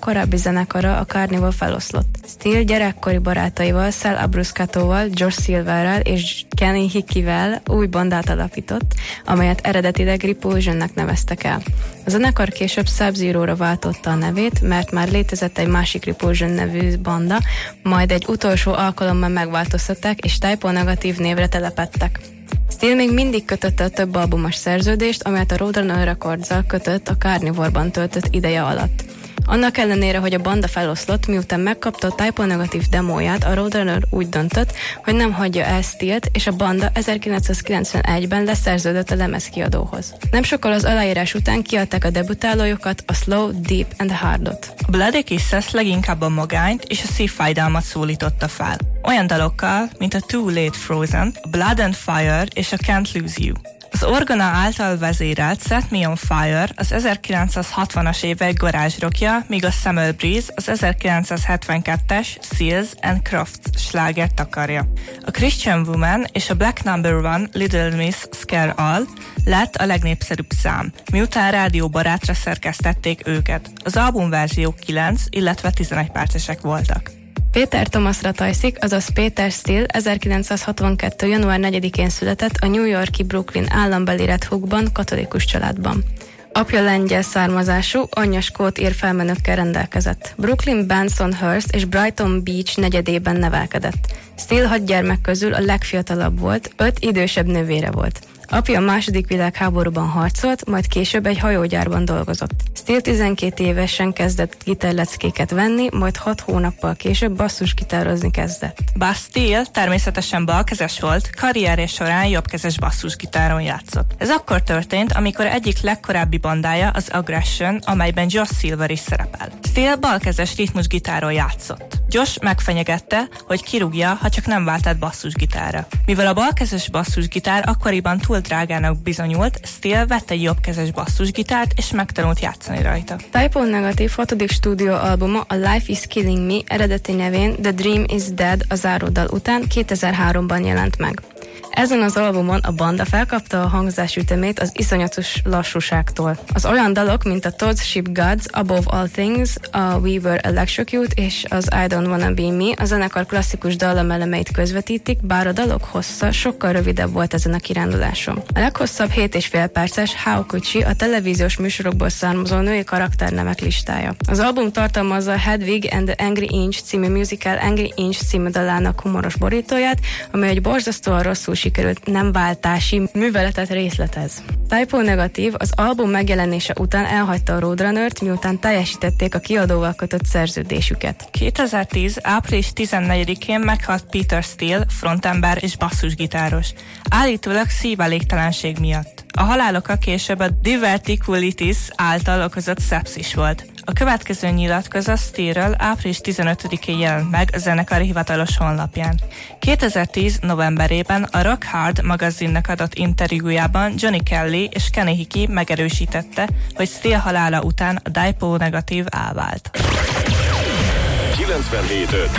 korábbi zenekara, a Carnival feloszlott. Steele gyerekkori barátaival, Sal Abruscatóval, Josh Silverrel és Kenny Hickeyvel új bandát alapított, amelyet eredetileg Repulsionnek neveztek el. A zenekar később Sub-Zero-ra váltotta a nevét, mert már létezett egy másik Repulsion nevű banda, majd egy utolsó alkalommal megváltoztatták és Type O Negative névre telepedtek. Steele még mindig kötötte a több albumos szerződést, amelyet a Roadrunner Records-zal kötött a Carnivore-ban töltött ideje alatt. Annak ellenére, hogy a banda feloszlott, miután megkapta a Type O Negative demóját, a Roadrunner úgy döntött, hogy nem hagyja el Steele-t, és a banda 1991-ben leszerződött a lemezkiadóhoz. Nem sokkal az aláírás után kiadták a debütálójukat, a Slow, Deep and Hardot. A Bloody Kisses leginkább a magányt és a szívfájdalmat szólította fel. Olyan dalokkal, mint a Too Late Frozen, a Blood and Fire és a Can't Lose You. Az orgona által vezérelt Set Me on Fire az 1960-as évek garázsrockja, míg a Summer Breeze az 1972-es Seals and Crofts slágert takarja. A Christian Woman és a Black Number One Little Miss Scare All lett a legnépszerűbb szám, miután rádióbarátra szerkesztették őket. Az albumverziók 9, illetve 11 percesek voltak. Peter Thomas Ratajszik, azaz Peter Steele 1962. január 4-én született a New York-i Brooklyn állambeli Red Hookban, katolikus családban. Apja lengyel származású, anyja skót ír felmenőkkel rendelkezett. Brooklyn, Bensonhurst és Brighton Beach negyedében nevelkedett. Steele 6 gyermek közül a legfiatalabb volt, 5 idősebb nővére volt. Apja a II. Világháborúban harcolt, majd később egy hajógyárban dolgozott. Steele 12 évesen kezdett gitárleckéket venni, majd 6 hónappal később basszusgitározni kezdett. Bár Steele természetesen balkezes volt, karrierje során jobbkezes basszusgitáron játszott. Ez akkor történt, amikor egyik legkorábbi bandája az Aggression, amelyben Josh Silver is szerepel. Steele balkezes ritmusgitáron játszott. Josh megfenyegette, hogy kirúgja, ha csak nem váltett basszusgitárra. Mivel a balkezes basszusgitár akkoriban túl drágának bizonyult, Steele vett egy jobbkezes basszusgitárt és megtanult játszani rajta. Type O Negative 6. stúdióalbuma, a Life is Killing Me eredeti nevén The Dream is Dead a záródal után 2003-ban jelent meg. Ezen az albumon a banda felkapta a hangzásütemét az iszonyatos lassúságtól. Az olyan dalok, mint a Todd's Ship Gods, Above All Things, a We Were Electrocute és az I Don't Wanna Be Me a zenekar klasszikus dallamelemeit közvetítik, bár a dalok hossza sokkal rövidebb volt ezen a kiránduláson. A leghosszabb 7,5 perces How Could She a televíziós műsorokból származó női karakternemek listája. Az album tartalmazza Hedwig and the Angry Inch című musical Angry Inch című dalának humoros borítóját, amely egy borzasztóan rosszul sikerült nem váltási műveletet részletez. Type O Negative az album megjelenése után elhagyta a Roadrunnert, miután teljesítették a kiadóval kötött szerződésüket. 2010. április 14-én meghalt Peter Steele, frontember és basszusgitáros, állítólag szívelégtelenség miatt. A haláloka később a diverticulitis által okozott szepszis volt. A következő nyilatkozat Steele-ről április 15-én jelent meg a zenekar hivatalos honlapján. 2010. novemberében a Rock Hard magazinnak adott interjújában Johnny Kelly és Kenny Hickey megerősítette, hogy Steele halála után a Type O Negative elvált. 97.5